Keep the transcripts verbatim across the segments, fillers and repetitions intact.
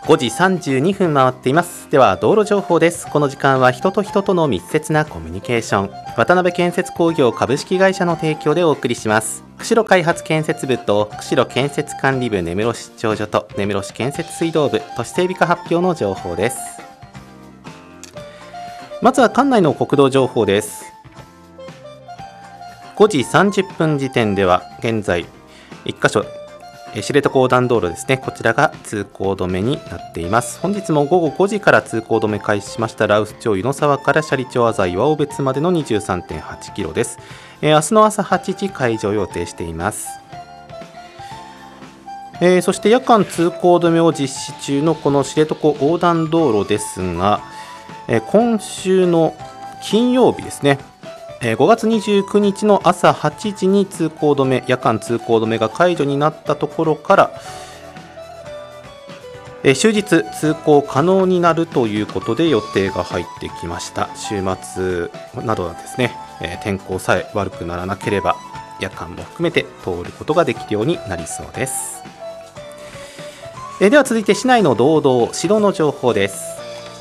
ごじさんじゅうにふん回っています。では道路情報です。この時間は人と人との密接なコミュニケーション、渡辺建設工業株式会社の提供でお送りします。釧路開発建設部と釧路建設管理部根室市長所と根室市建設水道部都市整備課発表の情報です。まずは管内の国道情報です。ごじさんじゅっぷん時点では現在いっか所知床横断道路ですね、こちらが通行止めになっています。本日もごごごじから通行止め開始しました羅臼町湯の沢から斜里町浅井岩尾別までの にじゅうさんてんはちキロです。えー、明日の朝はちじ開場予定しています。えー、そして夜間通行止めを実施中のこの知床横断道路ですが、えー、今週の金曜日ですね、ごがつにじゅうくにちの朝はちじに通行止め夜間通行止めが解除になったところから終日通行可能になるということで予定が入ってきました。週末などはですね、天候さえ悪くならなければ夜間も含めて通ることができるようになりそうです。では続いて市内の道道市道の情報です。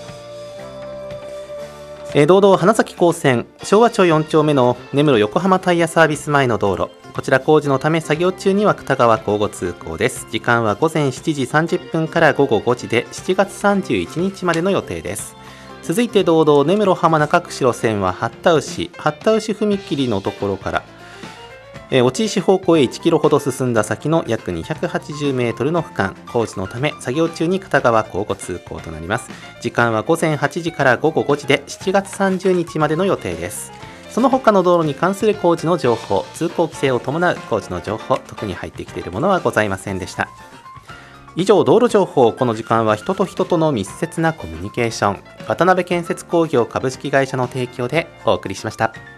道道花咲高専昭和町よん丁目の根室横浜タイヤサービス前の道路、こちら工事のため作業中には片側交互通行です。時間はごぜんしちじさんじゅっぷんからごごごじでしちがつさんじゅういちにちまでの予定です。続いて道道根室浜中釧路線は八田牛八田牛踏切のところから落石方向へいちキロほど進んだ先の約にひゃくはちじゅうメートルの区間、工事のため作業中に片側交互通行となります。時間はごぜんはちじからごごごじでしちがつさんじゅうにちまでの予定です。その他の道路に関する工事の情報、通行規制を伴う工事の情報、特に入ってきているものはございませんでした。以上、道路情報。この時間は人と人との密接なコミュニケーション、渡辺建設工業株式会社の提供でお送りしました。